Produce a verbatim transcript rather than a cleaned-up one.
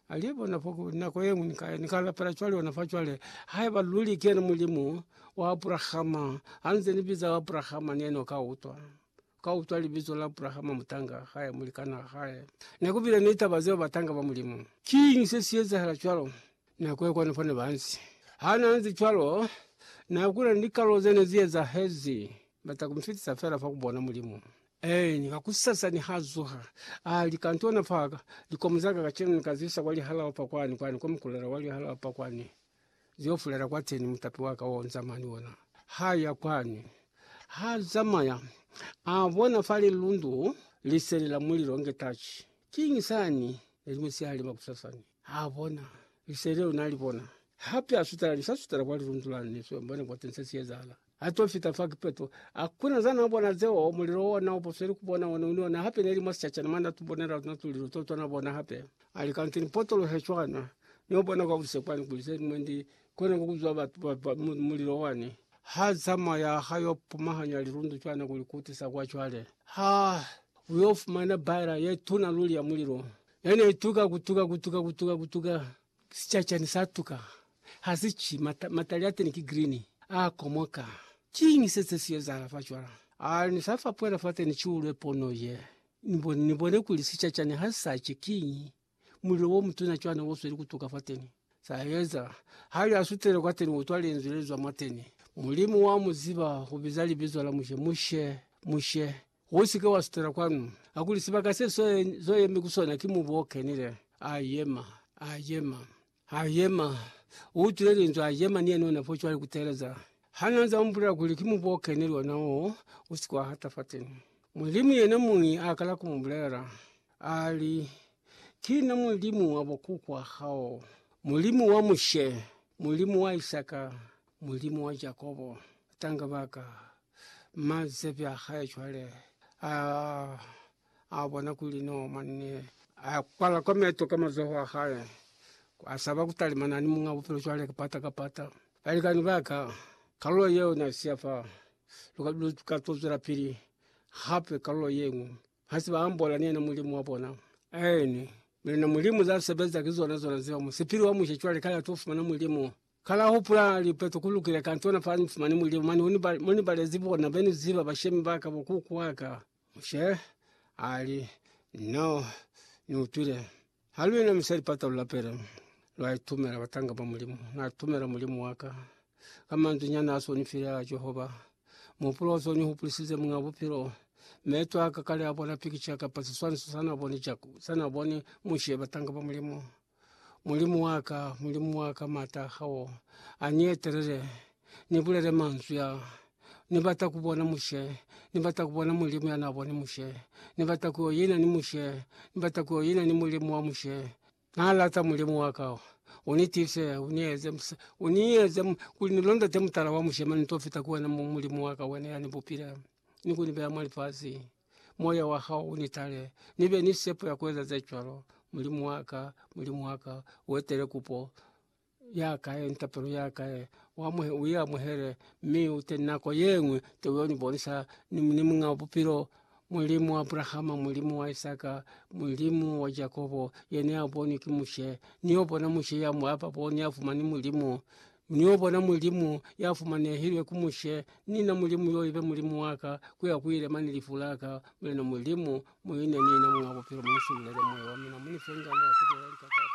alipo napoku nako yemu nika nikala para chwali wanafachwale haya baluli kena mulimu wa Abrahama anze nibiza wa Abrahama neno kautwa kautwa libizo la Abrahama mutanga haya mulikana haya nakubira nita bazeo batanga ba mulimu king sesiyeza hala chwalo nakwe kwa nafane bansi hana anzi chwalo nakura nikalo zene ziye za hezi batakumfiti safera fa kubona mulimu. Eh nikakusasa ni hazuha ah likantona faga likomzaga gacheno nikazisa wali hala hapa kwani kwani komkulera wali hala hapa kwani ziofulera kwateni mutapi waka wo nzamani wona haya kwani ha zamaya abona fali lundu liseli la muliro ngetachi kingi sani elimusi hali makusasani abona liseli unalibona hapi asutara lisasutara wali lundu lani so mbona kwa tensesi yezala ato fita faki peto akuna zana bona zeo muliro wana oposeri kubona wana uniona hape neli masichacha na manda tubonera tunatuliro toto na bona hape alikantini potolo hechwana nyobona kwa usekwani kulise mwendi kone kukuzwa batu muliro wani ha zama ya hayo pumahanya lirundu chwana kulikutisa kwa chwale ha uyofu mana baira ye tuna luli ya muliro yani ituka kutuka kutuka kutuka kutuka sichacha ni satuka hazichi mata, mataliate ni kigrini ah komoka chingi sese siyeza alafachwala ah nisafa pwela fate ni chule pono ye nibone nibone kulisicha chane hasa chikingi muliro wo mutuna chwana woso ili kutuka fateni sayeza hali asutere kwateni utwali nzulezwa mateni mulimu wa muziba hubizali bizwa la mushe mushe mushe wosike wasutera kwanu akuli sibakase so zo yemi kusona kimuboke nile ayema ayema ayema utulele nzo ayema niye nona fochwali kuteleza hananza mbura kuli kimuboke nile nao usikwa hata fateni mulimu yena muni akala kumblera ali kina mulimu wabokukwa hao mulimu wa mushe mulimu wa Isaka mulimu wa Jakobo tanga baka mazebya haya chwale ah abona kulino manne akwala kometo kama zoho haya asaba kutalimana ni munga bupero chwale kapata kapata alikani baka kalo yeo na siafa lukabu katozera pili hape kalo yengu hasiba ambola ni na mulimu wabona eni na mulimu za sebeza kizona zona ziwa musipiri wa mushe chwale kala tofu na mulimu kala hopula lipeto kulukile kantona fani mani mulimu mani muni bale zibona beni ziba bashemi baka bokuku waka mushe ali no nutule halwe na misali pata ulapera lwa itumera batanga ba mulimu na tumera mulimu waka kama ndunyana aso nifira Jehova mupulo so ni hupulisize mungabupiro meto akakale abona pikicha kapasi swani sana aboni chako sana aboni mushe batanga ba mulimu mulimu waka mulimu waka mata hao anyeterere nibulere manzu ya nibata kubona mushe nibata kubona mulimu ya naboni mushe nibata kuoyina ni mushe nibata kuoyina ni mulimu wa mushe nalata mulimu waka unitise unieze unieze kulinilonda temutala wa mushe mani tofita kuwa na mulimu waka wene ya nibupira niku nibe ya malifasi moya wa hao unitale nibe nisepo ya kweza zechwalo mulimu waka mulimu waka wetere kupo yakae ntapero yakae wamuhe uya muhere mi utenako yengwe tewoni bonisa ni munga bupiro mulimu wa Abrahama mulimu wa Isaka mulimu wa Jakobo yene aboni kimushe niyo bona mushe ya mwapa boni afumani mulimu niyo bona mulimu yafumane hirwe kumushe nina mulimu yo ibe mulimu waka kuya kuire mani lifulaka mulina mulimu muine nina munga bupiro munishulele moyo wamina munifenga na kubera kaka